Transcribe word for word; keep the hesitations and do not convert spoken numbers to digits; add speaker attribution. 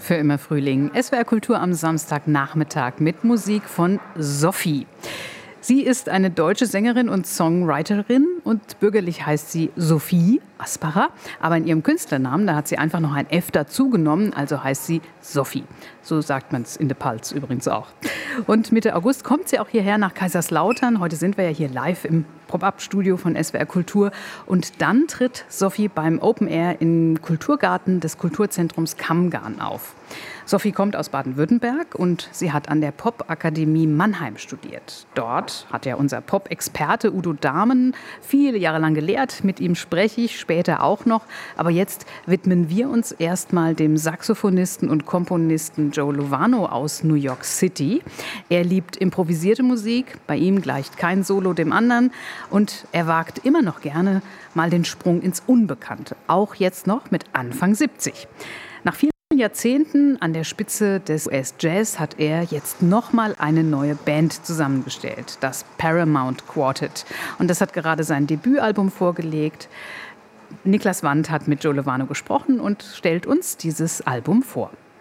Speaker 1: Für immer Frühling. S W R Kultur am Samstagnachmittag mit Musik von Sophie. Sie ist eine deutsche Sängerin und Songwriterin und bürgerlich heißt sie Sophie Aspacher. Aber in ihrem Künstlernamen, da hat sie einfach noch ein F dazugenommen, also heißt sie Sophie. So sagt man es in der Palz übrigens auch. Und Mitte August kommt sie auch hierher nach Kaiserslautern. Heute sind wir ja hier live im Pop-Up-Studio von S W R Kultur. Und dann tritt Sophie beim Open Air im Kulturgarten des Kulturzentrums Kammgarn auf. Sophie kommt aus Baden-Württemberg und sie hat an der Popakademie Mannheim studiert. Dort hat ja unser Pop-Experte Udo Dahmen viele Jahre lang gelehrt. Mit ihm spreche ich später auch noch. Aber jetzt widmen wir uns erstmal dem Saxophonisten und Komponisten Joe Lovano aus New York City. Er liebt improvisierte Musik. Bei ihm gleicht kein Solo dem anderen. Und er wagt immer noch gerne mal den Sprung ins Unbekannte. Auch jetzt noch mit Anfang siebzig. Nach vielen Jahrzehnten an der Spitze des U S-Jazz hat er jetzt nochmal eine neue Band zusammengestellt, das Paramount Quartet. Und das hat gerade sein Debütalbum vorgelegt. Niklas Wandt hat mit Joe Lovano gesprochen und stellt uns dieses Album vor.